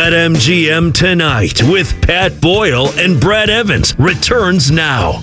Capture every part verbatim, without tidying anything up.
BetMGM Tonight with Pat Boyle and Brad Evans returns now.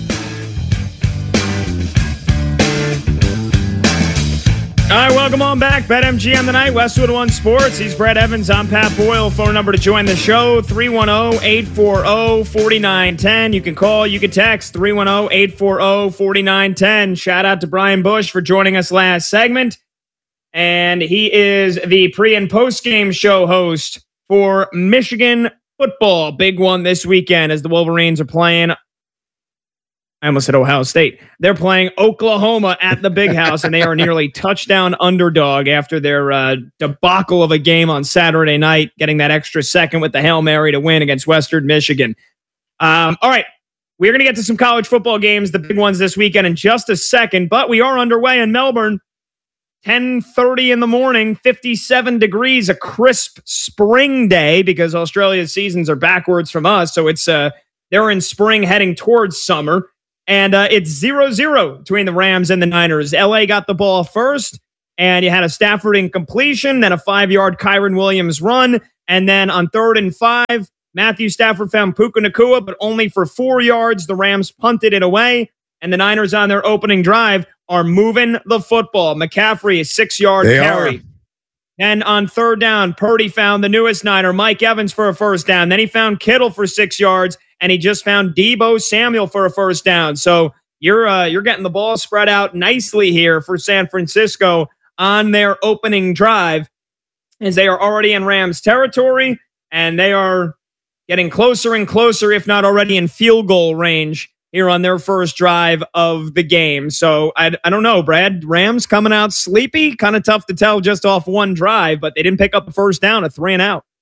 All right, welcome on back. BetMGM Tonight, Westwood One Sports. He's Brad Evans. I'm Pat Boyle. Phone number to join the show, three one zero, eight four zero, four nine one zero. You can call, you can text, three one zero, eight four zero, four nine one zero. Shout out to Brian Bush for joining us last segment. And he is the pre- and post-game show host for Michigan football. Big one this weekend as the Wolverines are playing. I almost said Ohio State. They're playing Oklahoma at the Big House, and they are nearly touchdown underdog after their uh, debacle of a game on Saturday night, getting that extra second with the Hail Mary to win against Western Michigan. Um, all right, we're going to get to some college football games, the big ones this weekend in just a second, but we are underway in Melbourne. ten thirty in the morning, fifty-seven degrees, a crisp spring day because Australia's seasons are backwards from us, so it's uh, they're in spring heading towards summer. And uh, it's zero zero between the Rams and the Niners. L A got the ball first, and you had a Stafford incompletion, then a five-yard Kyron Williams run, and then on third and five, Matthew Stafford found Puka Nacua, but only for four yards. The Rams punted it away, and the Niners on their opening drive are moving the football. McCaffrey, a six-yard they carry. Are. And on third down, Purdy found the newest Niner, Mike Evans, for a first down. Then he found Kittle for six yards. And he just found Deebo Samuel for a first down. So you're uh, you're getting the ball spread out nicely here for San Francisco on their opening drive, as they are already in Rams territory, and they are getting closer and closer, if not already in field goal range here on their first drive of the game. So I, I don't know, Brad. Rams coming out sleepy, kind of tough to tell just off one drive, but they didn't pick up a first down, a three and out.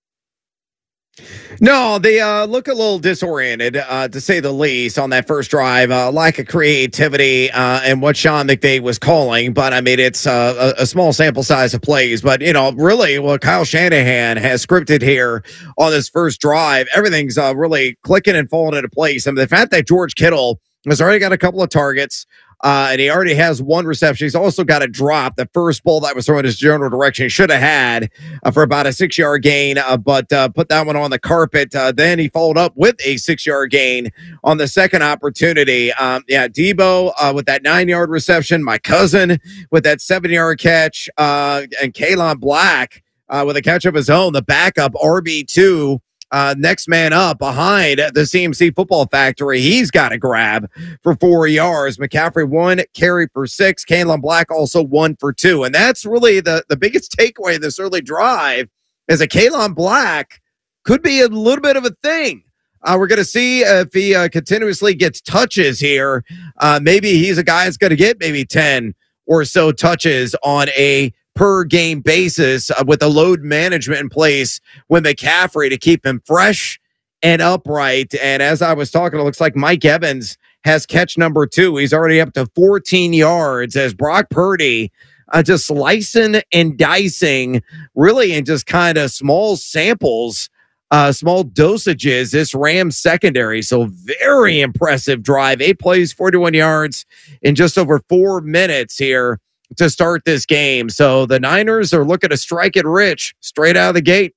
No, they uh, look a little disoriented, uh, to say the least, on that first drive. Uh, lack of creativity uh, and what Sean McVay was calling. But, I mean, it's uh, a, a small sample size of plays. But, you know, really what Kyle Shanahan has scripted here on this first drive, everything's uh, really clicking and falling into place. I mean, the fact that George Kittle has already got a couple of targets, Uh, and he already has one reception. He's also got a drop. The first ball that was thrown in his general direction he should have had uh, for about a six-yard gain, uh, but uh, put that one on the carpet. Uh, then he followed up with a six-yard gain on the second opportunity. Um, yeah, Deebo uh, with that nine-yard reception. My cousin with that seven-yard catch. Uh, and Kalon Black uh, with a catch of his own, the backup R B two. Uh, next man up behind the C M C Football Factory. He's got a grab for four yards. McCaffrey one carry for six. Kalon Black also one for two. And that's really the, the biggest takeaway of this early drive is that Kalon Black could be a little bit of a thing. Uh, we're going to see if he uh, continuously gets touches here. Uh, maybe he's a guy that's going to get maybe ten or so touches on a per game basis uh, with the load management in place with McCaffrey to keep him fresh and upright. And as I was talking, it looks like Mike Evans has catch number two. He's already up to fourteen yards as Brock Purdy uh, just slicing and dicing really in just kind of small samples, uh, small dosages, this Rams secondary. So very impressive drive. Eight plays, forty-one yards in just over four minutes here to start this game. So the Niners are looking to strike it rich straight out of the gate.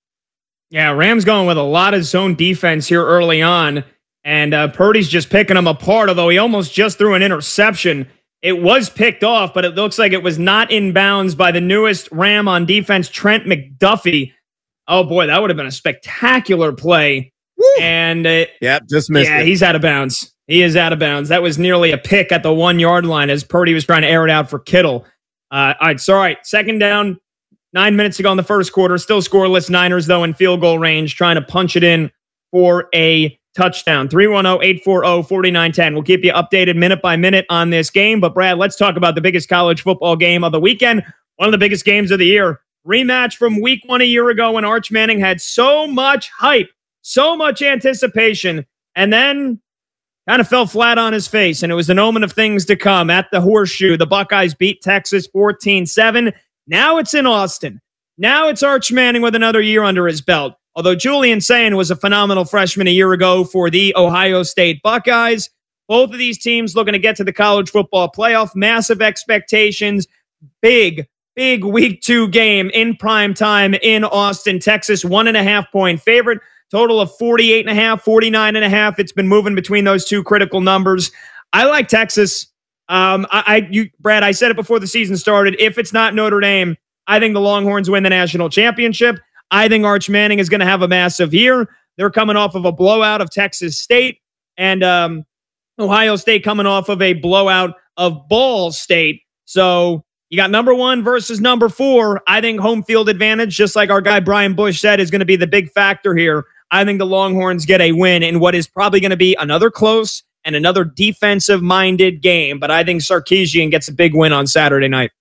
Yeah, Rams going with a lot of zone defense here early on, and uh, Purdy's just picking them apart, although he almost just threw an interception. It was picked off, but it looks like it was not in bounds by the newest Ram on defense, Trent McDuffie. Oh, boy, that would have been a spectacular play. Woo! And uh, yep, just missed yeah, it. he's out of bounds. He is out of bounds. That was nearly a pick at the one-yard line as Purdy was trying to air it out for Kittle. Uh, all right, so all right, second down, nine minutes to go in the first quarter. Still scoreless. Niners, though, in field goal range, trying to punch it in for a touchdown. three one zero, eight four zero, four nine one zero. We'll keep you updated minute by minute on this game. But, Brad, let's talk about the biggest college football game of the weekend, one of the biggest games of the year. Rematch from week one a year ago when Arch Manning had so much hype, so much anticipation, and then kind of fell flat on his face, and it was an omen of things to come. At the Horseshoe, the Buckeyes beat Texas fourteen seven. Now it's in Austin. Now it's Arch Manning with another year under his belt. Although Julian Sayin was a phenomenal freshman a year ago for the Ohio State Buckeyes, both of these teams looking to get to the college football playoff. Massive expectations, big big week two game in prime time in Austin, Texas. One and a half point favorite. Total of forty-eight and a half, forty-nine and a half. It's been moving between those two critical numbers. I like Texas. Um, I, I, you, Brad, I said it before the season started. If it's not Notre Dame, I think the Longhorns win the national championship. I think Arch Manning is going to have a massive year. They're coming off of a blowout of Texas State, and um, Ohio State coming off of a blowout of Ball State. So you got number one versus number four. I think home field advantage, just like our guy Brian Bush said, is going to be the big factor here. I think the Longhorns get a win in what is probably going to be another close and another defensive-minded game. But I think Sarkisian gets a big win on Saturday night.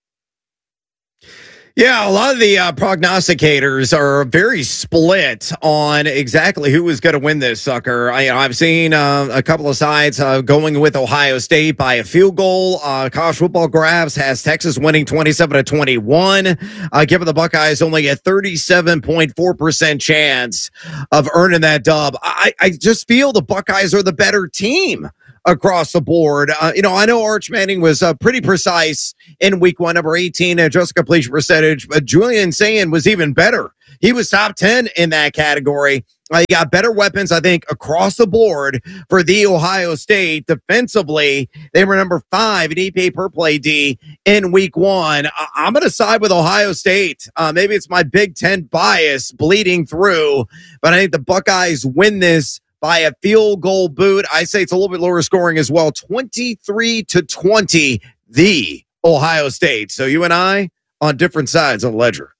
Yeah, a lot of the uh, prognosticators are very split on exactly who is going to win this sucker. I, you know, I've seen uh, a couple of sides uh, going with Ohio State by a field goal. Uh, College Football Graphs has Texas winning twenty-seven to twenty-one, uh, giving the Buckeyes only a thirty-seven point four percent chance of earning that dub. I, I just feel the Buckeyes are the better team across the board. Uh, you know, I know Arch Manning was uh, pretty precise in week one, number eighteen, adjusted completion percentage, but Julian Sayin was even better. He was top ten in that category. Uh, you got better weapons, I think, across the board for the Ohio State. Defensively, they were number five in E P A per play D in week one. I- I'm going to side with Ohio State. Uh, maybe it's my Big Ten bias bleeding through, but I think the Buckeyes win this by a field goal boot. I say it's a little bit lower scoring as well. twenty-three to twenty, the Ohio State. So you and I on different sides of the ledger.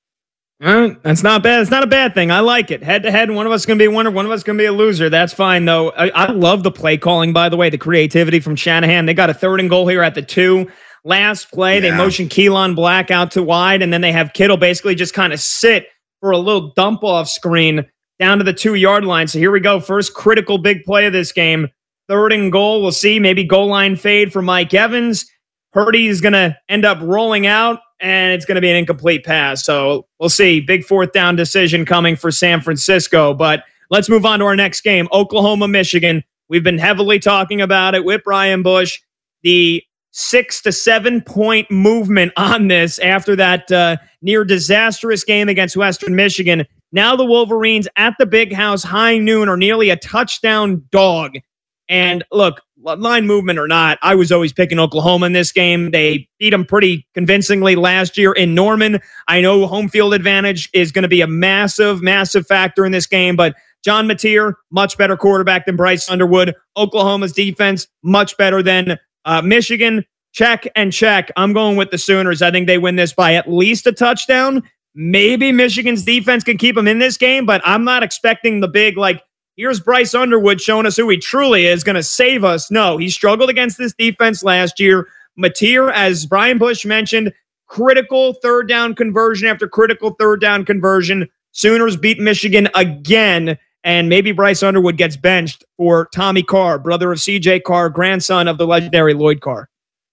Uh, that's not bad. It's not a bad thing. I like it. Head to head, one of us is going to be a winner, one of us is going to be a loser. That's fine, though. I, I love the play calling, by the way, the creativity from Shanahan. They got a third and goal here at the two. Last play, yeah. They motion Keelan Black out to wide, and then they have Kittle basically just kind of sit for a little dump-off screen down to the two-yard line. So here we go. First critical big play of this game. Third and goal. We'll see. Maybe goal line fade for Mike Evans. Purdy is going to end up rolling out, and it's going to be an incomplete pass. So we'll see. Big fourth down decision coming for San Francisco. But let's move on to our next game. Oklahoma, Michigan. We've been heavily talking about it with Brian Bush. The six to seven point movement on this after that uh, near disastrous game against Western Michigan. Now the Wolverines at the Big House, high noon, are nearly a touchdown dog. And look, line movement or not, I was always picking Oklahoma in this game. They beat them pretty convincingly last year in Norman. I know home field advantage is going to be a massive, massive factor in this game, but John Mateer, much better quarterback than Bryce Underwood. Oklahoma's defense, much better than uh, Michigan. Check and check. I'm going with the Sooners. I think they win this by at least a touchdown. Maybe Michigan's defense can keep them in this game, but I'm not expecting the big, like, here's Bryce Underwood showing us who he truly is, going to save us. No, he struggled against this defense last year. Mateer, as Brian Bush mentioned, critical third down conversion after critical third down conversion. Sooners beat Michigan again, and maybe Bryce Underwood gets benched for Tommy Carr, brother of C J Carr, grandson of the legendary Lloyd Carr.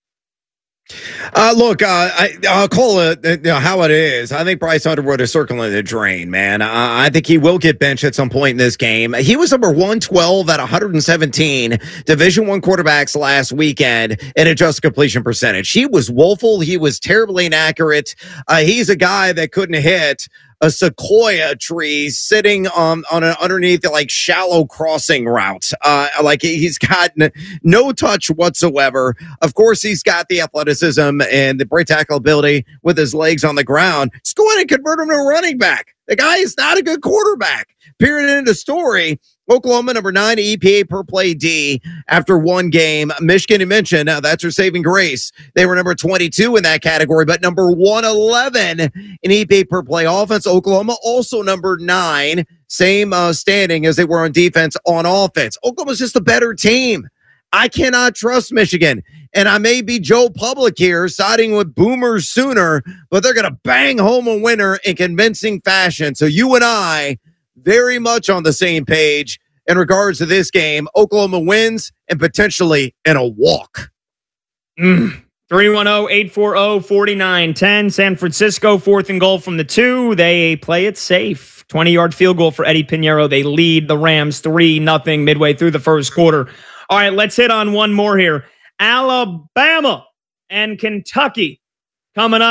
Uh, look, uh, I, I'll call it uh, you know, how it is. I think Bryce Underwood is circling the drain, man. Uh, I think he will get benched at some point in this game. He was number one twelve at one hundred seventeen Division One quarterbacks last weekend in adjusted completion percentage. He was woeful. He was terribly inaccurate. Uh, he's a guy that couldn't hit a sequoia tree sitting um, on an underneath the, like, shallow crossing route. Uh, like he's got n- no touch whatsoever. Of course, he's got the athleticism and the break tackle ability with his legs on the ground. Just go ahead and convert him to a running back. The guy is not a good quarterback. Period. End of story. Oklahoma, number nine E P A per play D after one game. Michigan, you mentioned, uh, that's her saving grace. They were number twenty-two in that category, but number one eleven in E P A per play offense. Oklahoma also number nine, same uh, standing as they were on defense on offense. Oklahoma's just a better team. I cannot trust Michigan. And I may be Joe Public here, siding with Boomers Sooner, but they're going to bang home a winner in convincing fashion. So you and I, very much on the same page in regards to this game. Oklahoma wins and potentially in a walk. Mm. three one zero, eight four zero, four nine one zero. San Francisco, fourth and goal from the two. They play it safe. twenty-yard field goal for Eddie Pinheiro. They lead the Rams three nothing midway through the first quarter. All right, let's hit on one more here. Alabama and Kentucky coming up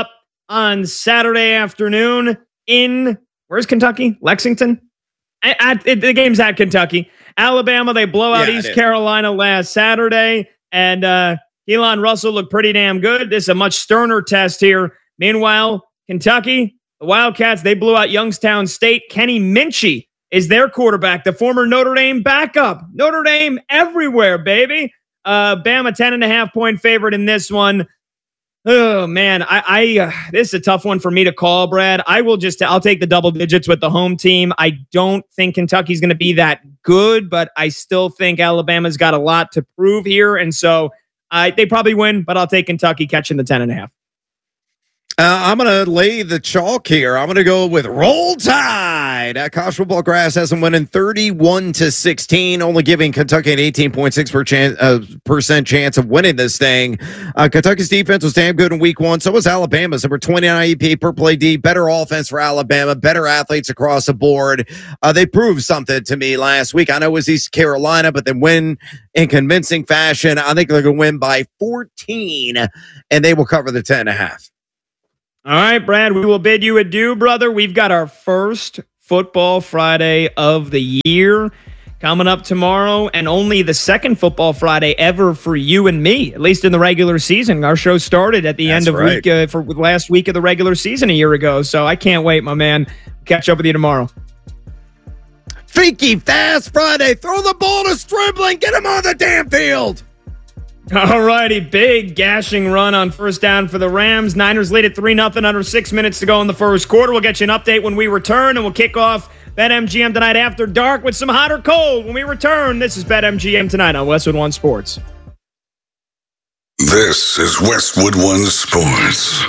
on Saturday afternoon in, where's Kentucky? Lexington? At, at, at, the game's at Kentucky. Alabama, they blow out yeah, East Carolina last Saturday, and uh, Elon Russell looked pretty damn good. This is a much sterner test here. Meanwhile, Kentucky, the Wildcats, they blew out Youngstown State. Kenny Minchie is their quarterback, the former Notre Dame backup. Notre Dame everywhere, baby. Uh, Bama, ten and a half point favorite in this one. Oh, man, I, I uh, this is a tough one for me to call, Brad. I will just, I'll take the double digits with the home team. I don't think Kentucky's going to be that good, but I still think Alabama's got a lot to prove here. And so uh, they probably win, but I'll take Kentucky catching the ten and a half. Uh, I'm going to lay the chalk here. I'm going to go with Roll Tide. Uh, College football grass has them winning thirty-one to sixteen, only giving Kentucky an eighteen point six percent uh, percent chance of winning this thing. Uh, Kentucky's defense was damn good in week one. So was Alabama's. Number twenty-nine I E P per play D. Better offense for Alabama. Better athletes across the board. Uh, they proved something to me last week. I know it was East Carolina, but they win in convincing fashion. I think they're going to win by fourteen, and they will cover the ten and a half. All right, Brad, we will bid you adieu, brother. We've got our first Football Friday of the year coming up tomorrow, and only the second Football Friday ever for you and me, at least in the regular season. Our show started at the That's end of right. week uh, for last week of the regular season a year ago, so I can't wait, my man. Catch up with you tomorrow. Freaky Fast Friday. Throw the ball to Stribling. Get him on the damn field. All righty, big gashing run on first down for the Rams. Niners lead at three nothing, under six minutes to go in the first quarter. We'll get you an update when we return, and we'll kick off BetMGM tonight after dark with some hot or cold. When we return, this is BetMGM tonight on Westwood One Sports. This is Westwood One Sports.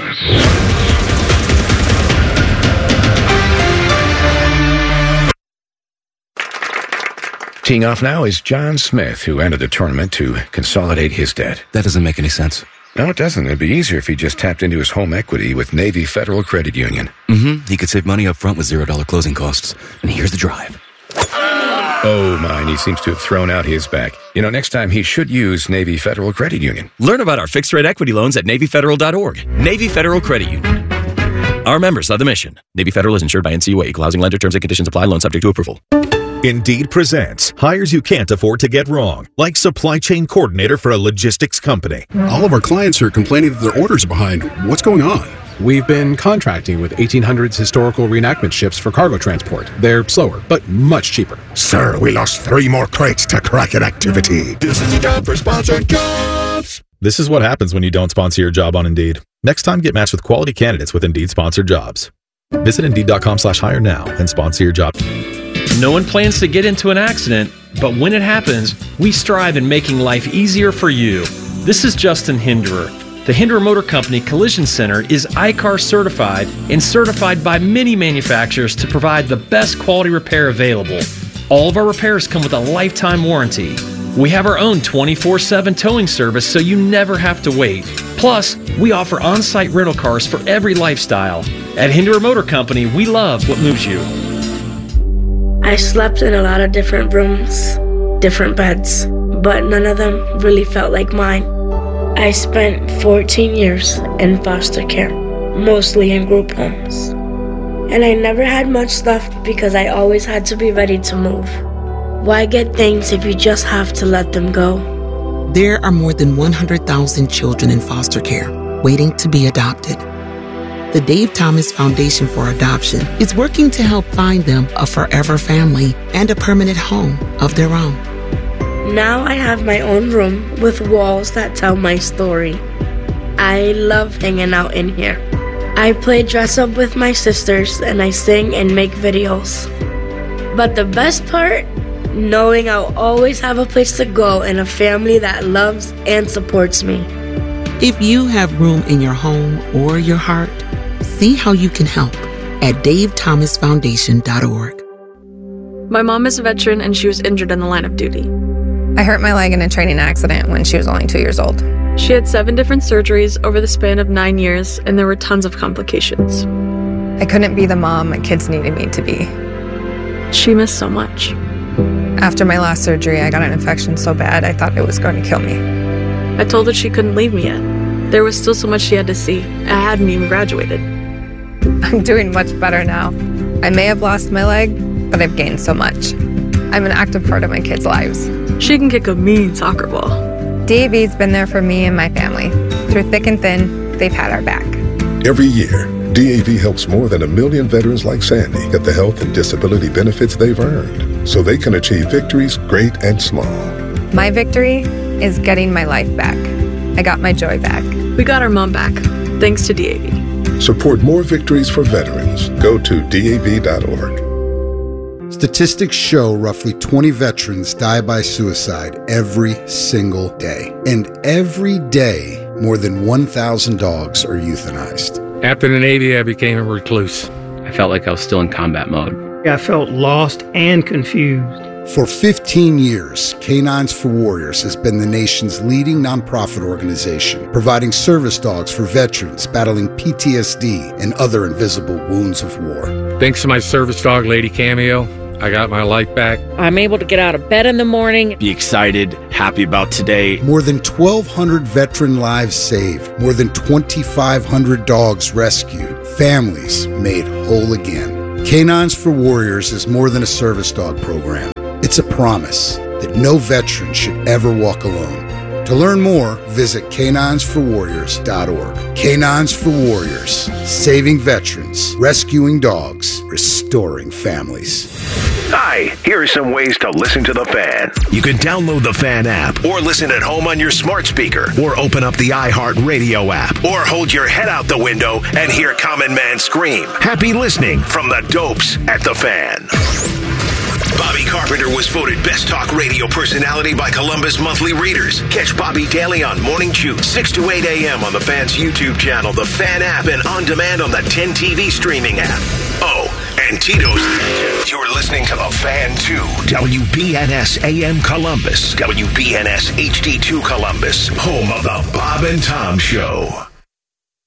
Teeing off now is John Smith, who entered the tournament to consolidate his debt. That doesn't make any sense. No, it doesn't. It'd be easier if he just tapped into his home equity with Navy Federal Credit Union. Mm-hmm. He could save money up front with zero dollar closing costs. And here's the drive. Oh, my, and he seems to have thrown out his back. You know, next time he should use Navy Federal Credit Union. Learn about our fixed-rate equity loans at Navy Federal dot org. Navy Federal Credit Union. Our members of the mission. Navy Federal is insured by N C U A. Equal housing lender. Terms and conditions apply. Loan subject to approval. Indeed presents hires you can't afford to get wrong, like supply chain coordinator for a logistics company. All of our clients are complaining that their orders are behind. What's going on? We've been contracting with eighteen hundreds historical reenactment ships for cargo transport. They're slower, but much cheaper. Sir, we lost three more crates to Kraken activity. This is the job for sponsored jobs. This is what happens when you don't sponsor your job on Indeed. Next time, get matched with quality candidates with Indeed sponsored jobs. Visit Indeed.com slash hire now and sponsor your job. No one plans to get into an accident, but when it happens, we strive in making life easier for you. This is Justin Hinderer. The Hinderer Motor Company Collision Center is I C A R certified and certified by many manufacturers to provide the best quality repair available. All of our repairs come with a lifetime warranty. We have our own twenty-four seven towing service, so you never have to wait. Plus, we offer on-site rental cars for every lifestyle. At Hinderer Motor Company, we love what moves you. I slept in a lot of different rooms, different beds, but none of them really felt like mine. I spent fourteen years in foster care, mostly in group homes. And I never had much stuff because I always had to be ready to move. Why get things if you just have to let them go? There are more than one hundred thousand children in foster care waiting to be adopted. The Dave Thomas Foundation for Adoption is working to help find them a forever family and a permanent home of their own. Now I have my own room with walls that tell my story. I love hanging out in here. I play dress up with my sisters and I sing and make videos. But the best part? Knowing I'll always have a place to go and a family that loves and supports me. If you have room in your home or your heart, see how you can help at dave thomas foundation dot org. My mom is a veteran and she was injured in the line of duty. I hurt my leg in a training accident when she was only two years old. She had seven different surgeries over the span of nine years, and there were tons of complications. I couldn't be the mom my kids needed me to be. She missed so much. After my last surgery, I got an infection so bad I thought it was going to kill me. I told her she couldn't leave me yet. There was still so much she had to see. I hadn't even graduated. I'm doing much better now. I may have lost my leg, but I've gained so much. I'm an active part of my kids' lives. She can kick a mean soccer ball. D A V's been there for me and my family. Through thick and thin, they've had our back. Every year, D A V helps more than a million veterans like Sandy get the health and disability benefits they've earned so they can achieve victories great and small. My victory is getting my life back. I got my joy back. We got our mom back, thanks to D A V. Support more victories for veterans. Go to D A V dot org. Statistics show roughly twenty veterans die by suicide every single day. And every day, more than one thousand dogs are euthanized. After the Navy, I became a recluse. I felt like I was still in combat mode. I felt lost and confused. For fifteen years, Canines for Warriors has been the nation's leading nonprofit organization, providing service dogs for veterans battling P T S D and other invisible wounds of war. Thanks to my service dog, Lady Cameo, I got my life back. I'm able to get out of bed in the morning. Be excited, happy about today. More than twelve hundred veteran lives saved. More than twenty-five hundred dogs rescued. Families made whole again. Canines for Warriors is more than a service dog program. It's a promise that no veteran should ever walk alone. To learn more, visit canines for warriors dot org. Canines for Warriors, saving veterans, rescuing dogs, restoring families. Hi, here are some ways to listen to The Fan. You can download the Fan app, or listen at home on your smart speaker, or open up the iHeartRadio app, or hold your head out the window and hear Common Man scream. Happy listening from the Dopes at The Fan. Bobby Carpenter was voted Best Talk Radio Personality by Columbus Monthly Readers. Catch Bobby daily on Morning Chew, six to eight a.m. on the Fan's YouTube channel, the Fan app, and on demand on the ten T V streaming app. Oh, and Tito's. You're listening to the Fan two. W B N S A M Columbus. W B N S H D two Columbus. Home of the Bob and Tom Show.